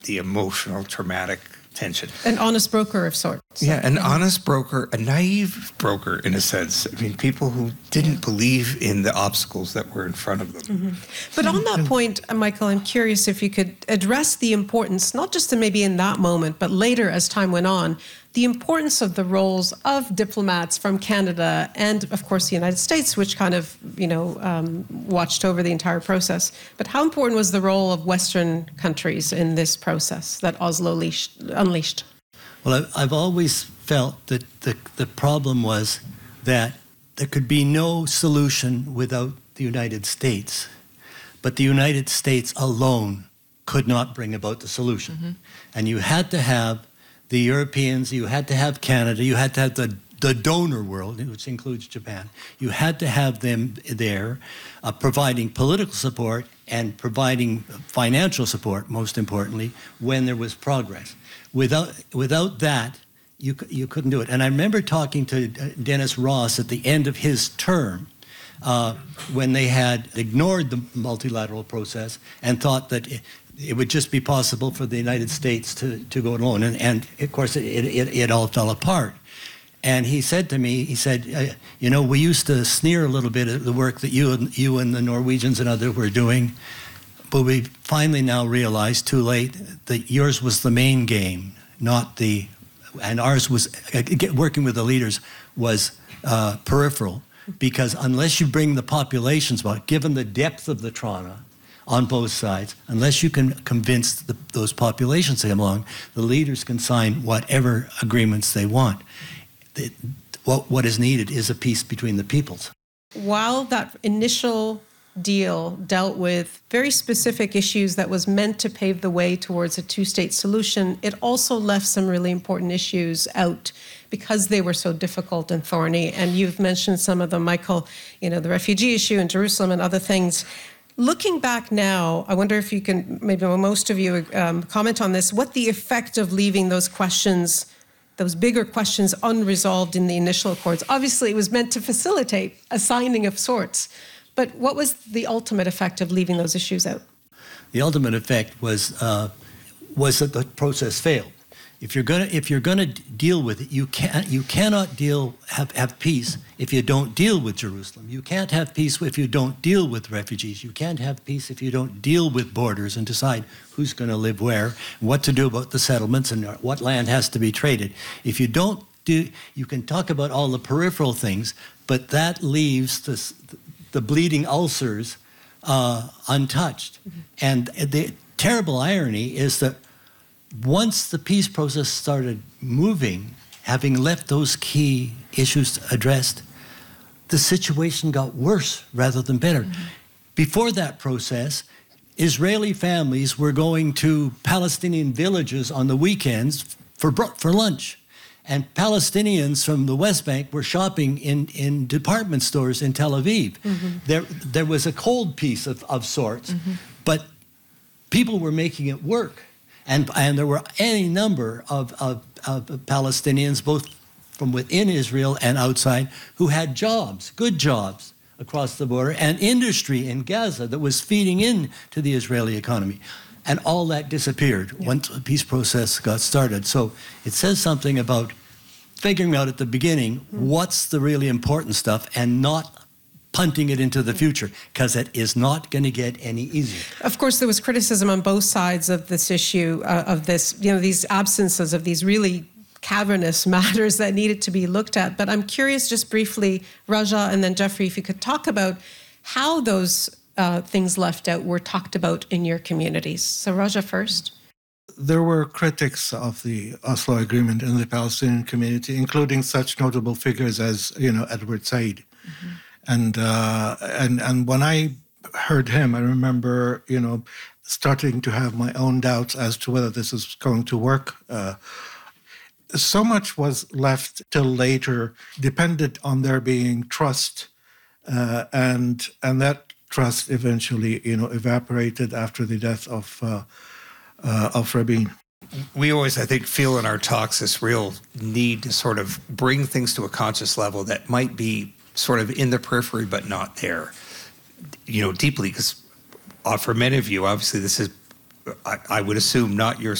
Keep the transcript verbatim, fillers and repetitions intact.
the emotional, traumatic tension. An honest broker of sorts. Yeah, an honest broker, a naive broker in a sense. I mean, people who didn't believe in the obstacles that were in front of them. Mm-hmm. But on that point, Michael, I'm curious if you could address the importance, not just in maybe in that moment, but later as time went on, the importance of the roles of diplomats from Canada and, of course, the United States, which kind of, you know, um, watched over the entire process. But how important was the role of Western countries in this process that Oslo leashed, unleashed? Well, I've, I've always felt that the, the problem was that there could be no solution without the United States. But the United States alone could not bring about the solution. Mm-hmm. And you had to have the Europeans, you had to have Canada, you had to have the, the donor world, which includes Japan. You had to have them there uh, providing political support and providing financial support, most importantly, when there was progress. Without, without that, you, you couldn't do it. And I remember talking to Dennis Ross at the end of his term uh, when they had ignored the multilateral process and thought that it, it would just be possible for the United States to, to go alone. And, and of course, it, it, it all fell apart. And he said to me, he said, uh, you know, we used to sneer a little bit at the work that you and, you and the Norwegians and others were doing, but we finally now realized, too late, that yours was the main game, not the, and ours was, uh, working with the leaders was uh, peripheral, because unless you bring the populations back, given the depth of the trauma, on both sides, unless you can convince the, those populations to come along, the leaders can sign whatever agreements they want. The, what, what is needed is a peace between the peoples. While that initial deal dealt with very specific issues that was meant to pave the way towards a two-state solution, it also left some really important issues out because they were so difficult and thorny. And you've mentioned some of them, Michael, you know, the refugee issue in Jerusalem and other things. Looking back now, I wonder if you can, maybe most of you um, comment on this, what the effect of leaving those questions, those bigger questions unresolved in the initial accords. Obviously, it was meant to facilitate a signing of sorts, but what was the ultimate effect of leaving those issues out? The ultimate effect was uh, was that the process failed. If you're gonna if you're gonna deal with it, you can't you cannot deal have, have peace if you don't deal with Jerusalem. You can't have peace if you don't deal with refugees. You can't have peace if you don't deal with borders and decide who's going to live where, what to do about the settlements, and what land has to be traded. If you don't do, you can talk about all the peripheral things, but that leaves the the bleeding ulcers uh, untouched. Mm-hmm. And the terrible irony is that once the peace process started moving, having left those key issues addressed, the situation got worse rather than better. Mm-hmm. Before that process, Israeli families were going to Palestinian villages on the weekends for for lunch. And Palestinians from the West Bank were shopping in, in department stores in Tel Aviv. Mm-hmm. There, there was a cold peace of, of sorts, mm-hmm. but people were making it work. And, and there were any number of, of, of Palestinians, both from within Israel and outside, who had jobs, good jobs across the border, and industry in Gaza that was feeding into the Israeli economy. And all that disappeared yeah. once the peace process got started. So it says something about figuring out at the beginning mm-hmm. what's the really important stuff and not punting it into the future, because it is not going to get any easier. Of course, there was criticism on both sides of this issue, uh, of this, you know, these absences of these really cavernous matters that needed to be looked at. But I'm curious, just briefly, Raja and then Jeffrey, if you could talk about how those uh, things left out were talked about in your communities. So Raja first. There were critics of the Oslo Agreement in the Palestinian community, including such notable figures as, you know, Edward Said. Mm-hmm. And uh, and and when I heard him, I remember, you know, starting to have my own doubts as to whether this is going to work. Uh, so much was left till later, dependent on there being trust, uh, and and that trust eventually, you know, evaporated after the death of uh, uh, of Rabin. We always, I think, feel in our talks this real need to sort of bring things to a conscious level that might be sort of in the periphery, but not there, you know, deeply, because uh, for many of you, obviously, this is I, I would assume not your